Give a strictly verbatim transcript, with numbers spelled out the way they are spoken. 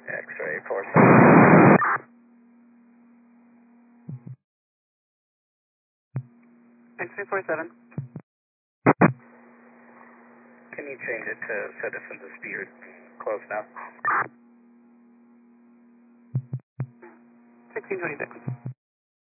X-ray four seven. X-ray four seven. Can you change it to citizen dispute? Close now. sixteen twenty-six.